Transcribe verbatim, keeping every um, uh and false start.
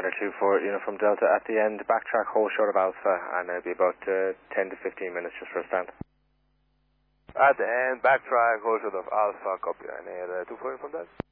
Ryder two four, Uniform Delta at the end, backtrack hold short of Alpha, and it'll be about uh, ten to fifteen minutes just for a stand. At the end, backtrack hold short of Alpha, copy, and uh, two four Uniform Delta.